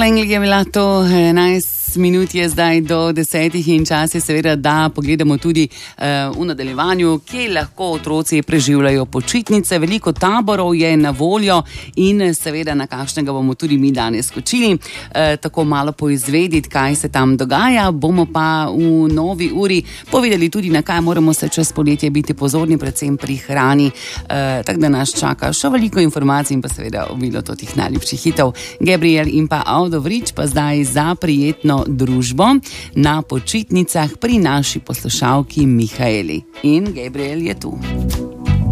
Engel je bila to 11 minut je zdaj do 10 in čas je seveda, da pogledamo tudi v nadaljevanju, kje lahko otroci preživljajo počitnice. Veliko taborov je na voljo in seveda na kakšnega bomo tudi mi danes skočili, tako malo poizvedeti, kaj se tam dogaja. Bomo pa v novi uri povedali tudi, na kaj moramo se čez poletje biti pozorni, predvsem pri hrani. Tako da nas čaka še veliko informacij in pa seveda obilo tih najljubših hitov. Gabriel in pa Aldo Vrič pa zdaj za prijetno družbo na počitnicah pri naši poslušalki Mihaeli. In Gabriel je tu.